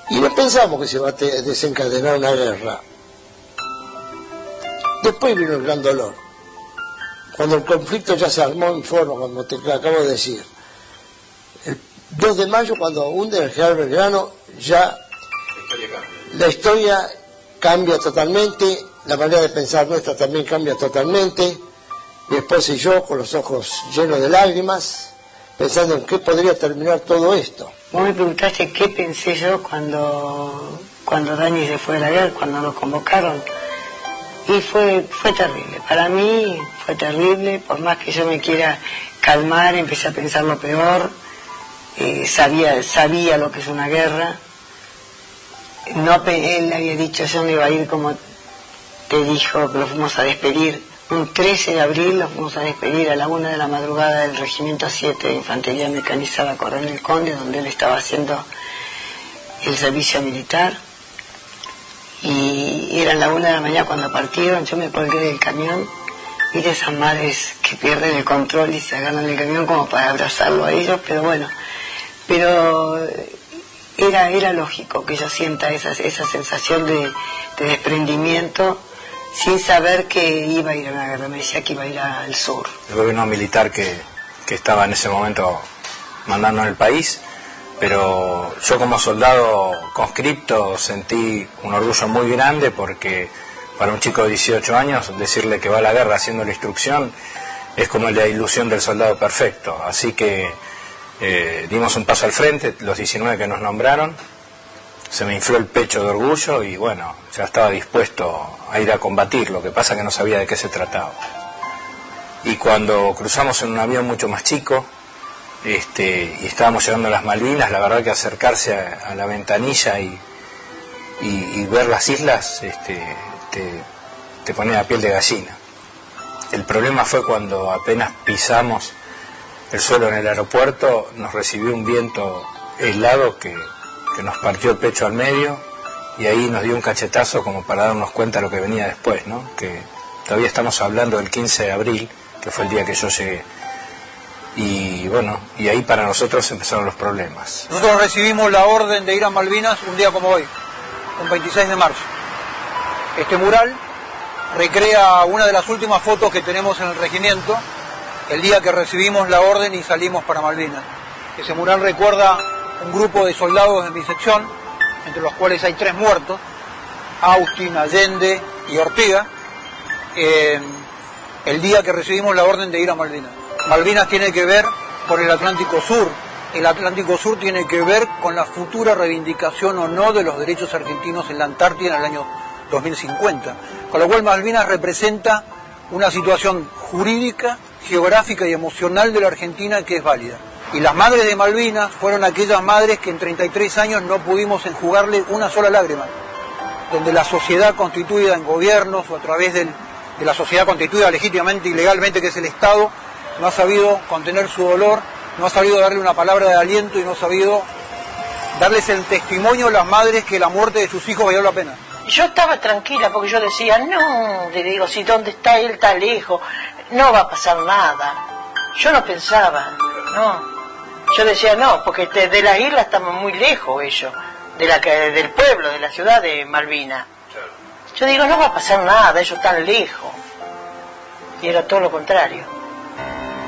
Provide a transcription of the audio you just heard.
Y no pensamos que se va a desencadenar una guerra. Después vino el gran dolor. Cuando el conflicto ya se armó en forma, como te acabo de decir. El 2 de mayo, cuando hunde el general Belgrano, ya la historia cambia totalmente, la manera de pensar nuestra también cambia totalmente. Mi esposa y yo, con los ojos llenos de lágrimas, pensando en qué podría terminar todo esto. Vos me preguntaste qué pensé yo cuando Dani se fue a la guerra, cuando nos convocaron. Y fue terrible. Para mí fue terrible, por más que yo me quiera calmar, empecé a pensar lo peor. Sabía lo que es una guerra. Él había dicho, yo no iba a ir como te dijo, que lo fuimos a despedir. Un 13 de abril lo fuimos a despedir a la 1 de la madrugada del Regimiento 7 de Infantería Mecanizada Coronel Conde, donde él estaba haciendo el servicio militar. Y eran la 1 de la mañana cuando partieron, yo me colgué del camión, y de esas madres que pierden el control y se agarran el camión como para abrazarlo a ellos, pero bueno, era lógico que yo sienta esa sensación de desprendimiento, sin saber que iba a ir a una guerra. Me decía que iba a ir al sur. El gobierno militar que estaba en ese momento mandando en el país, pero yo como soldado conscripto sentí un orgullo muy grande, porque para un chico de 18 años decirle que va a la guerra haciendo la instrucción es como la ilusión del soldado perfecto. Así que dimos un paso al frente, los 19 que nos nombraron, se me infló el pecho de orgullo y bueno, ya estaba dispuesto a ir a combatir, lo que pasa que no sabía de qué se trataba. Y cuando cruzamos en un avión mucho más chico, y estábamos llegando a las Malvinas, la verdad que acercarse a la ventanilla y ver las islas te pone la piel de gallina. El problema fue cuando apenas pisamos el suelo en el aeropuerto, nos recibió un viento helado que nos partió el pecho al medio, y ahí nos dio un cachetazo como para darnos cuenta de lo que venía después, ¿no? Que todavía estamos hablando del 15 de abril, que fue el día que yo llegué. Y bueno, y ahí para nosotros empezaron los problemas. Nosotros recibimos la orden de ir a Malvinas un día como hoy, un 26 de marzo. Este mural recrea una de las últimas fotos que tenemos en el regimiento, el día que recibimos la orden y salimos para Malvinas. Ese mural recuerda un grupo de soldados de mi sección, entre los cuales hay 3 muertos, Austin, Allende y Ortega, el día que recibimos la orden de ir a Malvinas. Malvinas tiene que ver con el Atlántico Sur. El Atlántico Sur tiene que ver con la futura reivindicación o no de los derechos argentinos en la Antártida en el año 2050. Con lo cual Malvinas representa una situación jurídica, geográfica y emocional de la Argentina que es válida. Y las madres de Malvinas fueron aquellas madres que en 33 años no pudimos enjugarle una sola lágrima, donde la sociedad constituida en gobiernos o a través de la sociedad constituida legítimamente y legalmente, que es el Estado, no ha sabido contener su dolor, no ha sabido darle una palabra de aliento y no ha sabido darles el testimonio a las madres que la muerte de sus hijos valió la pena. Yo estaba tranquila porque yo decía, no, le digo, si donde está él está lejos, no va a pasar nada. Yo no pensaba, no. Yo decía, no, porque de la isla estamos muy lejos ellos, del pueblo, de la ciudad de Malvinas. Yo digo, no va a pasar nada, ellos están lejos. Y era todo lo contrario.